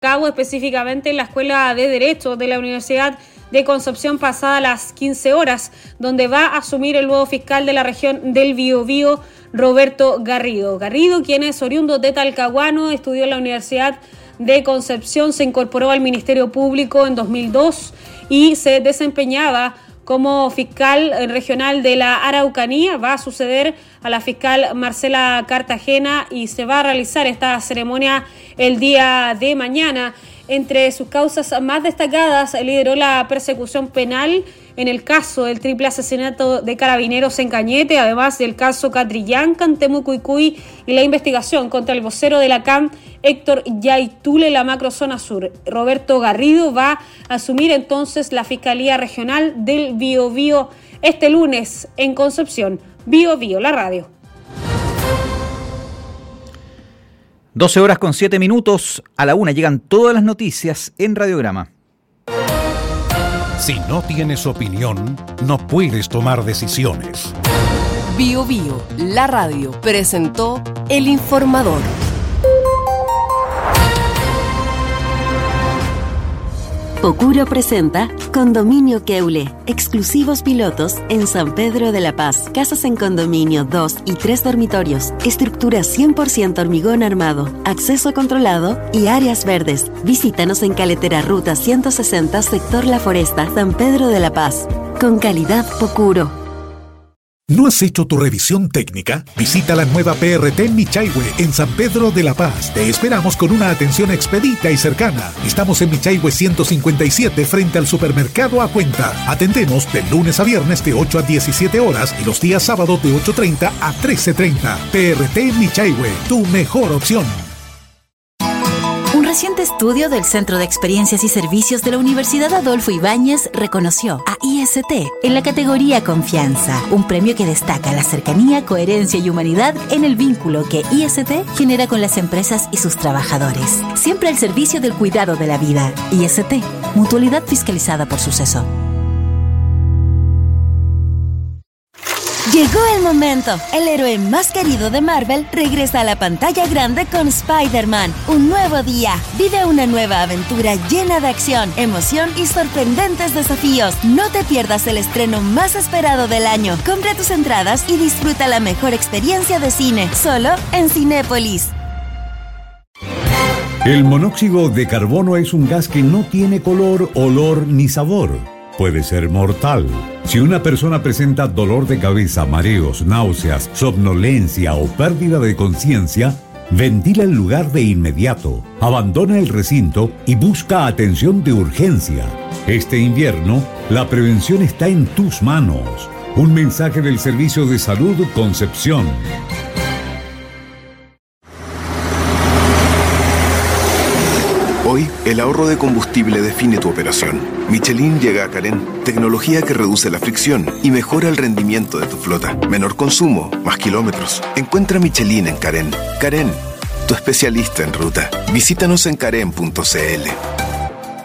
cabo específicamente en la Escuela de Derecho de la Universidad de Concepción pasada las 15 horas, donde va a asumir el nuevo fiscal de la región del Biobío, Roberto Garrido. Garrido, quien es oriundo de Talcahuano, estudió en la Universidad de Concepción, se incorporó al Ministerio Público en 2002 y se desempeñaba como fiscal regional de la Araucanía. Va a suceder a la fiscal Marcela Cartagena y se va a realizar esta ceremonia el día de mañana. Entre sus causas más destacadas, lideró la persecución penal en el caso del triple asesinato de carabineros en Cañete, además del caso Catrillanca en Temucuicui y la investigación contra el vocero de la CAM, Héctor Yaitule, en la macrozona sur. Roberto Garrido va a asumir entonces la Fiscalía Regional del Biobío este lunes en Concepción. Biobío, la radio. 12:07. A la 1 llegan todas las noticias en Radiograma. Si no tienes opinión, no puedes tomar decisiones. Biobío, la radio, presentó El Informador. Pocuro presenta Condominio Queule, exclusivos pilotos en San Pedro de la Paz. Casas en condominio, 2 y 3 dormitorios, estructura 100% hormigón armado, acceso controlado y áreas verdes. Visítanos en Caletera Ruta 160, sector La Foresta, San Pedro de la Paz. Con calidad Pocuro. ¿No has hecho tu revisión técnica? Visita la nueva PRT Michaihue en San Pedro de la Paz. Te esperamos con una atención expedita y cercana. Estamos en Michaihue 157 frente al supermercado A Cuenta. Atendemos de lunes a viernes de 8 a 17 horas y los días sábados de 8:30 a 13:30. PRT Michaihue, tu mejor opción. Un reciente estudio del Centro de Experiencias y Servicios de la Universidad Adolfo Ibáñez reconoció a IST en la categoría Confianza, un premio que destaca la cercanía, coherencia y humanidad en el vínculo que IST genera con las empresas y sus trabajadores. Siempre al servicio del cuidado de la vida. IST, mutualidad fiscalizada por Suceso. Llegó el momento. El héroe más querido de Marvel regresa a la pantalla grande con Spider-Man. Un nuevo día. Vive una nueva aventura llena de acción, emoción y sorprendentes desafíos. No te pierdas el estreno más esperado del año. Compra tus entradas y disfruta la mejor experiencia de cine. Solo en Cinépolis. El monóxido de carbono es un gas que no tiene color, olor ni sabor. Puede ser mortal. Si una persona presenta dolor de cabeza, mareos, náuseas, somnolencia o pérdida de conciencia, ventila el lugar de inmediato, abandona el recinto y busca atención de urgencia. Este invierno, la prevención está en tus manos. Un mensaje del Servicio de Salud Concepción. Hoy, el ahorro de combustible define tu operación. Michelin llega a Carén, tecnología que reduce la fricción y mejora el rendimiento de tu flota. Menor consumo, más kilómetros. Encuentra Michelin en Carén. Carén, tu especialista en ruta. Visítanos en carén.cl.